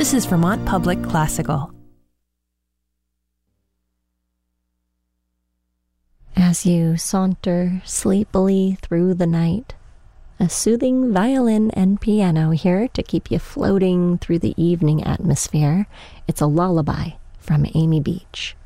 This is Vermont Public Classical. As you saunter sleepily through the night, a soothing violin and piano here to keep you floating through the evening atmosphere. It's a lullaby from Amy Beach.